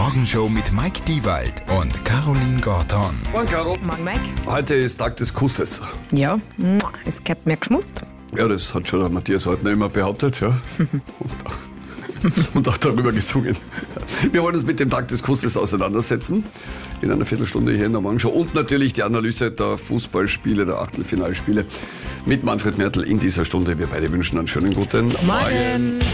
Morgenshow mit Mike Diewald und Caroline Gorton. Morgen, Caro. Morgen, Mike. Heute ist Tag des Kusses. Ja, es gehört mir geschmust. Ja, das hat schon der Matthias Hartner immer behauptet, ja. Und auch darüber gesungen. Wir wollen uns mit dem Tag des Kusses auseinandersetzen. In einer Viertelstunde hier in der Morgenshow. Und natürlich die Analyse der Fußballspiele, der Achtelfinalspiele mit Manfred Mertl in dieser Stunde. Wir beide wünschen einen schönen guten Morgen.